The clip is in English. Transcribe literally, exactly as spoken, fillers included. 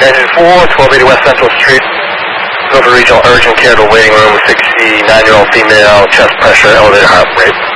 Engine four, twelve eighty West Central Street. Go for regional urgent care to waiting room, sixty-nine-year-old female, chest pressure, elevator heart rate.